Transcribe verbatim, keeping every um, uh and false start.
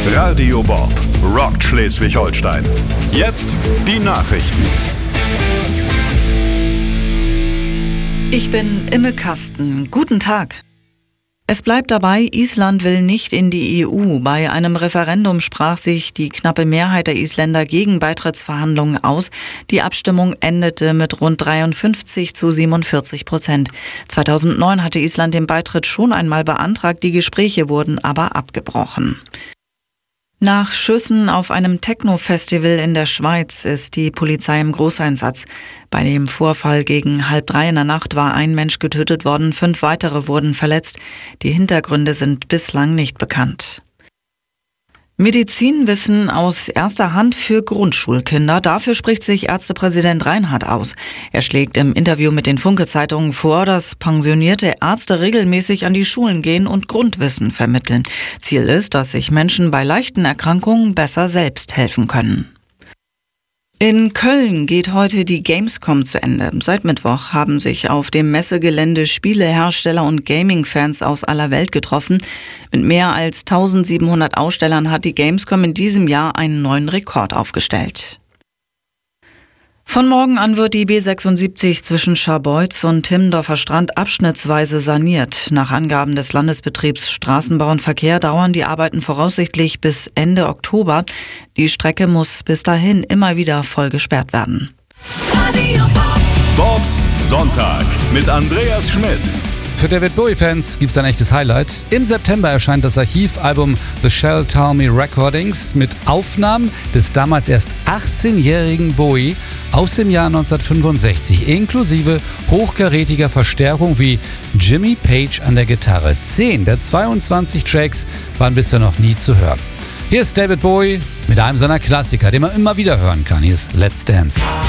Radio Bob rockt Schleswig-Holstein. Jetzt die Nachrichten. Ich bin Imme Kasten. Guten Tag. Es bleibt dabei, Island will nicht in die E U. Bei einem Referendum sprach sich die knappe Mehrheit der Isländer gegen Beitrittsverhandlungen aus. Die Abstimmung endete mit rund dreiundfünfzig zu siebenundvierzig Prozent. zweitausendneun hatte Island den Beitritt schon einmal beantragt, die Gespräche wurden aber abgebrochen. Nach Schüssen auf einem Techno-Festival in der Schweiz ist die Polizei im Großeinsatz. Bei dem Vorfall gegen halb drei in der Nacht war ein Mensch getötet worden, fünf weitere wurden verletzt. Die Hintergründe sind bislang nicht bekannt. Medizinwissen aus erster Hand für Grundschulkinder. Dafür spricht sich Ärztepräsident Reinhardt aus. Er schlägt im Interview mit den Funke-Zeitungen vor, dass pensionierte Ärzte regelmäßig an die Schulen gehen und Grundwissen vermitteln. Ziel ist, dass sich Menschen bei leichten Erkrankungen besser selbst helfen können. In Köln geht heute die Gamescom zu Ende. Seit Mittwoch haben sich auf dem Messegelände Spielehersteller und Gaming-Fans aus aller Welt getroffen. Mit mehr als eintausendsiebenhundert Ausstellern hat die Gamescom in diesem Jahr einen neuen Rekord aufgestellt. Von morgen an wird die B sechsundsiebzig zwischen Scharbeutz und Timmendorfer Strand abschnittsweise saniert. Nach Angaben des Landesbetriebs Straßenbau und Verkehr dauern die Arbeiten voraussichtlich bis Ende Oktober. Die Strecke muss bis dahin immer wieder voll gesperrt werden. Bobs Sonntag mit Andreas Schmidt. Für David Bowie-Fans gibt es ein echtes Highlight. Im September erscheint das Archivalbum The Shell Tell Me Recordings mit Aufnahmen des damals erst achtzehnjährigen Bowie aus dem Jahr neunzehnhundertfünfundsechzig, inklusive hochkarätiger Verstärkung wie Jimmy Page an der Gitarre. Zehn der zweiundzwanzig Tracks waren bisher noch nie zu hören. Hier ist David Bowie mit einem seiner Klassiker, den man immer wieder hören kann. Hier ist Let's Dance.